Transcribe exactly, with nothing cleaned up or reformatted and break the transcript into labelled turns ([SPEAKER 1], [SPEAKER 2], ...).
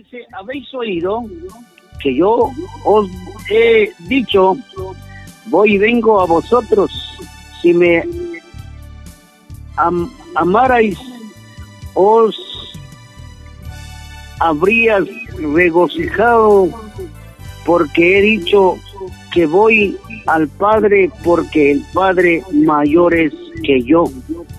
[SPEAKER 1] dice, habéis oído que yo os he dicho, voy y vengo a vosotros. Si me am amarais, os habrías regocijado, porque he dicho que voy al Padre, porque el Padre mayor es que yo.